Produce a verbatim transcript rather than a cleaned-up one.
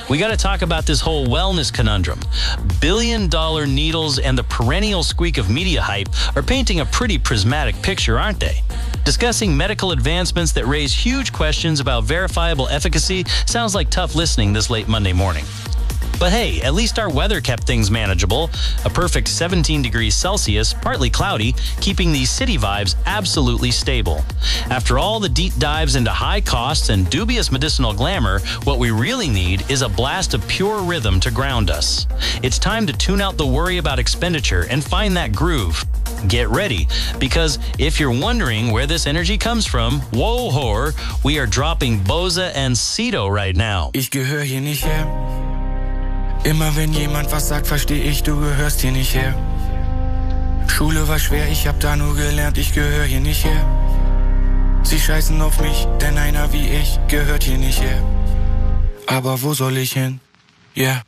we got to talk about this whole wellness conundrum. Billion dollar needles and the perennial squeak of media hype are painting a pretty prismatic picture, aren't they? Discussing medical advancements that raise huge questions about verifiable efficacy sounds like tough listening this late Monday morning. But hey, at least our weather kept things manageable. A perfect seventeen degrees Celsius, partly cloudy, keeping these city vibes absolutely stable. After all the deep dives into high costs and dubious medicinal glamour, what we really need is a blast of pure rhythm to ground us. It's time to tune out the worry about expenditure and find that groove. Get ready, because if you're wondering where this energy comes from, whoa, whore, we are dropping Boza and Cito right now. Ich gehöre hier nicht her. Immer wenn jemand was sagt, versteh ich, du gehörst hier nicht her. Schule war schwer, ich hab da nur gelernt, ich gehöre hier nicht her. Sie scheißen auf mich, denn einer wie ich gehört hier nicht her. Aber wo soll ich hin? Yeah.